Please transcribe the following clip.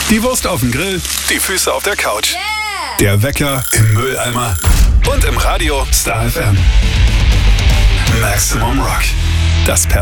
Die Wurst auf dem Grill, die Füße auf der Couch. Yeah! Der Wecker im Mülleimer und im Radio Star FM. Maximum Rock. Das